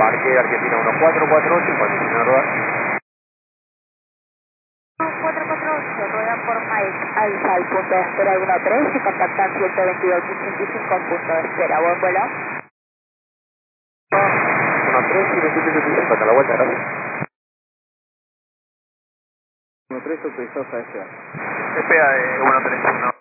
Parque Argentina 1448, condición a rodar. 448, rueda por Mike Alfa al punto de espera 13 y contactan 122.85 punto de espera. Buen vuelo. 13 y 27.85, hasta la vuelta, gracias. 13 autorizado a despegar. Despega de 131.